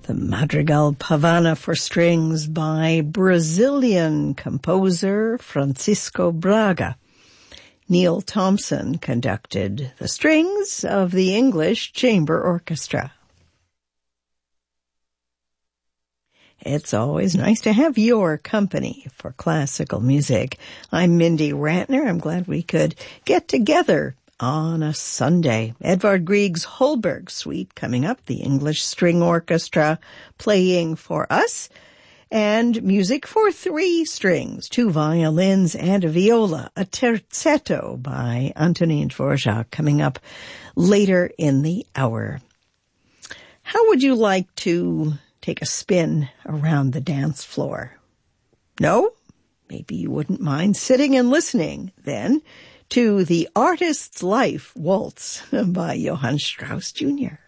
The Madrigal Pavana for strings by Brazilian composer Francisco Braga. Neil Thompson conducted the strings of the English Chamber Orchestra. It's always nice to have your company for classical music. I'm Mindy Ratner. I'm glad we could get together on a Sunday. Edvard Grieg's Holberg Suite coming up, the English String Orchestra playing for us, and music for 3 strings, 2 violins and a viola, a terzetto by Antonin Dvorak coming up later in the hour. How would you like to take a spin around the dance floor? No? Maybe you wouldn't mind sitting and listening then to The Artist's Life Waltz by Johann Strauss Jr.